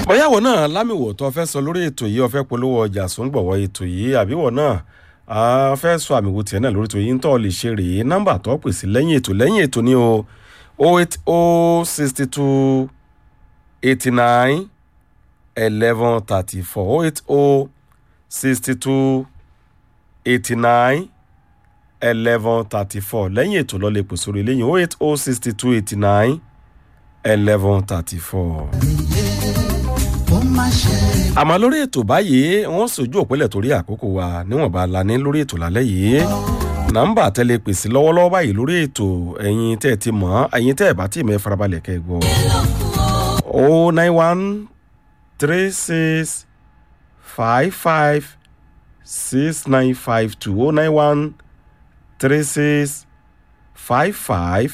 bóyá wọ́n náà lámìwò tó fẹ́ sọ lórí ètò yìí ó fẹ́ polówó ọjà sóńgbọ̀wọ́ ètò yìí àbí wọ́n náà fẹ́ sọ àmìwò tiẹ̀ náà lórí ètò yìí ń tọ́ lè ṣe rèé nọ́mbà tó pè sí lẹ́yìn ètò ní o 08062 89 1134 08062 89 1134 lẹ́yìn ètò lọ lè pè sórí lẹ́yìn 08062 89 1134. àmọ́ lórí ètò báyìí wọ́n sojú òpínlẹ̀ torí àkókò wa níwọ̀nba la ní lórí ètò lálẹ́ yìí nọ́mbà tẹ́lẹ̀ pèsè lọ́wọ́lọ́wọ́ báyìí lórí ètò ẹ̀yin tẹ́ ẹ ti mọ̀ ẹ̀yin tẹ́ ẹ bá tí mẹ́ farabalẹ̀ kẹ́ gbọ́ 091 36 55 6952 091 36 55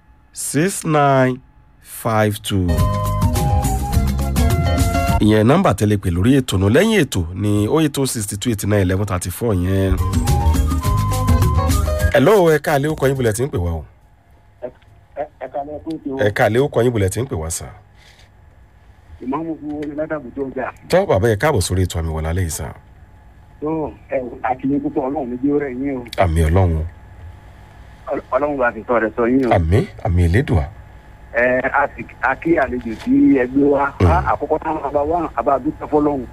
6952 ìyẹn nọ́mbà tẹ́lẹ̀ pè lórí ètò náà lẹ́yìn ètò ní 08062891134 yẹn. hello ẹ̀ka àlẹ́ ó kọ́ yín bulẹ̀ tí ń pè wá o. ẹ̀ka àlẹ́ ó kọ́ yín bulẹ̀ tí ń pè wá sà. ìmáàmù fún orin ládàbùjọ ọjà. tọ́ bàbá yẹ káàbọ̀ sórí ètò àmì wọ̀lá lẹ́yìn sà. tó àkìlẹ̀ púpọ̀ ọlọ́run ní bí ó rẹ̀ yín o. àmì ọlọ́run. ọlọ́run bá ti tọ́ rẹ̀ sọ yín o. àmì elédùà. akí àlejò sí ẹgbẹ́ wa àkọ́kọ́ táwọn àbá dúpẹ́ fọlọ́run.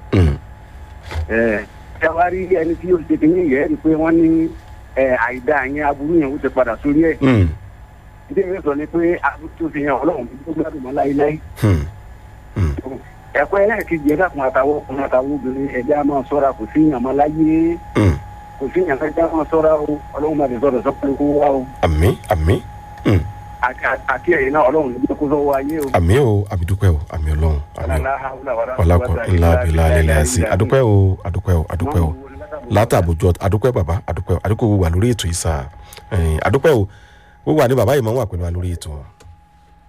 ẹ wá rí ẹni tí yóò ṣe kínní yẹn rí pé wọ́n ní àìdá yẹn aburú yẹn ó ti padà sórí ẹ̀. ìdí mi sọ ni pé aburú tó fi hàn ọlọ́run tó gbádùn mọ́ láéláé. ẹ̀kọ́ ẹlẹ́ẹ̀kejì ẹ̀dá kan àtàwọn ọkùnrin àtàwọn obìnrin ẹ̀dá máa sọ́ra kò sí ìyàmọ́ láyé kò sí ìyàmọ́ ẹ̀dá máa sọ́ra o ọlọ́run máa ti sọ̀rọ̀ sọ́kùnrin kó wá o. àmín. àti ẹ̀yin náà ọlọ́run níbi kó sọ́wọ́ ayé o. àmín o àbídúpẹ́ o àmín ọlọ́run ọlákọ̀ ńlá abilá lẹ́lẹ́ àṣì àdúpẹ́ o látàbójọ àdúpẹ́ bàbá àdúpẹ́ wà lórí ètò yìí sáà àdúpẹ́ o wíwà ní bàbá yìí máa ń wà pẹ̀lú wa lórí ètò.